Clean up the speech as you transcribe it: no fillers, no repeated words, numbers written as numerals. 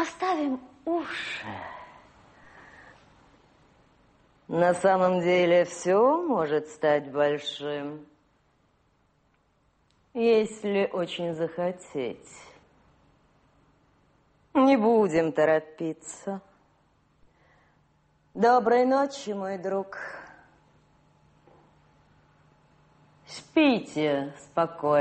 Оставим уши. На самом деле все может стать большим, если очень захотеть. Не будем торопиться. Доброй ночи, мой друг. Спите спокойно.